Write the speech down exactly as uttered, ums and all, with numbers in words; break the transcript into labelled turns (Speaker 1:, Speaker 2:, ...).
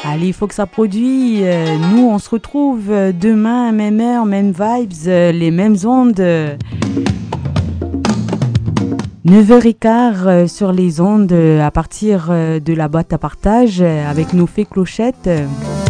Speaker 1: Allez, il faut que ça produise. Euh, nous, on se retrouve demain, même heure, même vibes, euh, les mêmes ondes. neuf heures quinze euh, sur les ondes euh, à partir euh, de la boîte à partage euh, avec nos fées clochettes.